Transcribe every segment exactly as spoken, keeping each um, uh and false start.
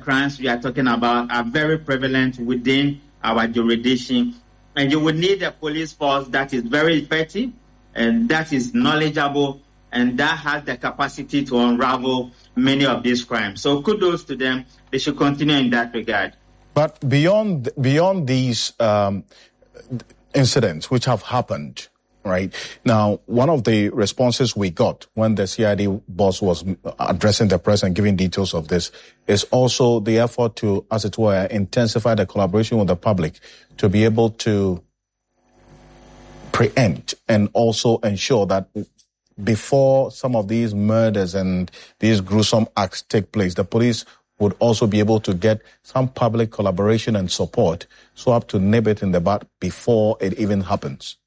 crimes we are talking about are very prevalent within our jurisdiction. And you would need a police force that is very effective and that is knowledgeable and that has the capacity to unravel many of these crimes. So kudos to them. They should continue in that regard. But beyond beyond these um, incidents which have happened, right, now, one of the responses we got when the C I D boss was addressing the press and giving details of this is also the effort to, as it were, intensify the collaboration with the public to be able to preempt and also ensure that before some of these murders and these gruesome acts take place, the police would also be able to get some public collaboration and support so up to nib it in the bud before it even happens.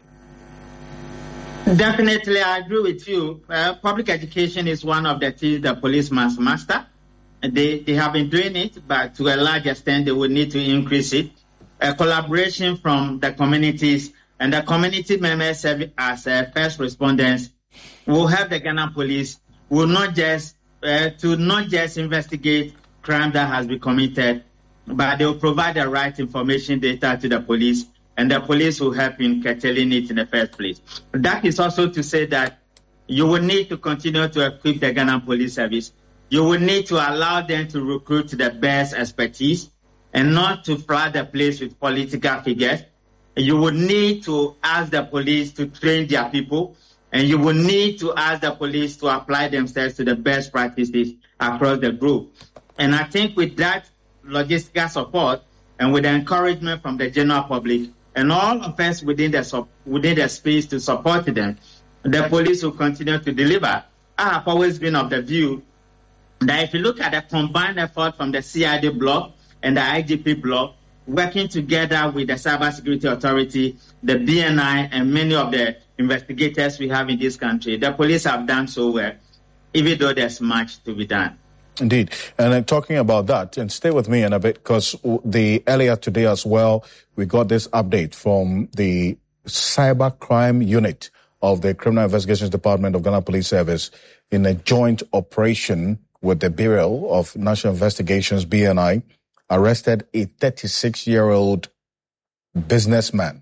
Definitely, I agree with you. Uh, public education is one of the things the police must master. They they have been doing it, but to a large extent, they will need to increase it. Uh, collaboration from the communities and the community members serving as uh, first responders will help the Ghana police will not just uh, to not just investigate crime that has been committed, but they will provide the right information data to the police, and the police will help in curtailing it in the first place. That is also to say that you will need to continue to equip the Ghana Police Service. You will need to allow them to recruit the best expertise and not to flood the place with political figures. You will need to ask the police to train their people, and you will need to ask the police to apply themselves to the best practices across the group. And I think with that logistical support and with the encouragement from the general public and all of us within the, within the space to support them, the police will continue to deliver. I have always been of the view that if you look at the combined effort from the C I D block and the I G P block, working together with the Cybersecurity Authority, the B N I, and many of the investigators we have in this country, the police have done so well, even though there's much to be done. Indeed. And I'm talking about that, and stay with me in a bit, because the earlier today as well, we got this update from the Cybercrime Unit of the Criminal Investigations Department of Ghana Police Service in a joint operation with the Bureau of National Investigations, B N I, arrested a thirty-six-year-old businessman.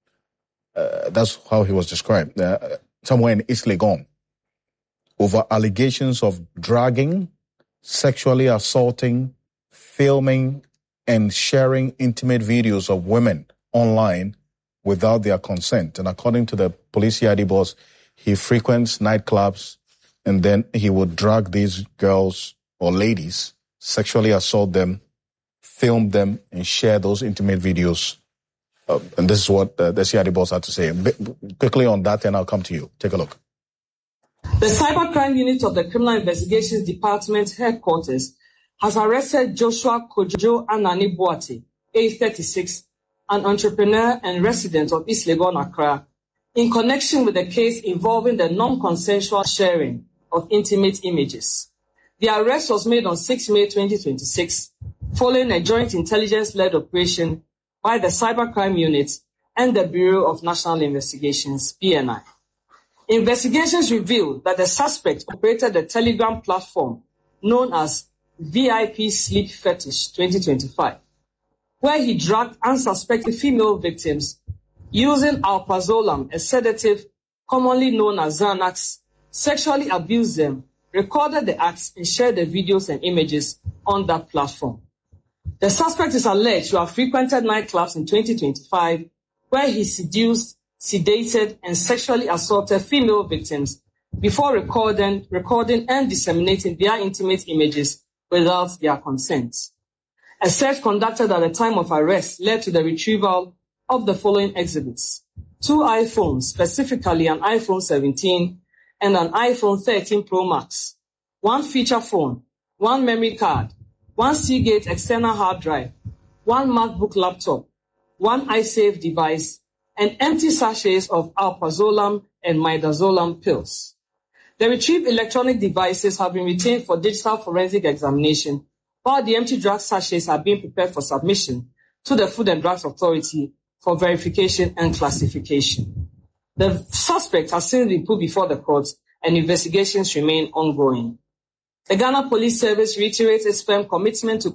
Uh, that's how he was described, uh, somewhere in East Legon, over allegations of dragging, sexually assaulting, filming, and sharing intimate videos of women online without their consent. And according to the police C I D boss, he frequents nightclubs, and then he would drag these girls or ladies, sexually assault them, film them, and share those intimate videos. Uh, and this is what uh, the C I D boss had to say. B- quickly on that, and I'll come to you. Take a look. The Cybercrime Unit of the Criminal Investigations Department headquarters has arrested Joshua Kojo Anani Boate, age thirty-six, an entrepreneur and resident of East Legon, Accra, in connection with a case involving the non-consensual sharing of intimate images. The arrest was made on sixth of May twenty twenty-six, following a joint intelligence-led operation by the Cybercrime Unit and the Bureau of National Investigations, B N I. Investigations revealed that the suspect operated a Telegram platform known as V I P Sleep Fetish twenty twenty-five, where he dragged unsuspecting female victims using alprazolam, a sedative commonly known as Xanax, sexually abused them, recorded the acts, and shared the videos and images on that platform. The suspect is alleged to have frequented nightclubs in twenty twenty-five, where he seduced, sedated, and sexually assaulted female victims before recording, recording and disseminating their intimate images without their consent. A search conducted at the time of arrest led to the retrieval of the following exhibits: two iPhones, specifically an iPhone seventeen and an iPhone thirteen Pro Max, one feature phone, one memory card, one Seagate external hard drive, one MacBook laptop, one iSafe device, and empty sachets of alprazolam and midazolam pills. The retrieved electronic devices have been retained for digital forensic examination, while the empty drug sachets are being prepared for submission to the Food and Drugs Authority for verification and classification. The suspect has since been put before the courts, and investigations remain ongoing. The Ghana Police Service reiterates its firm commitment to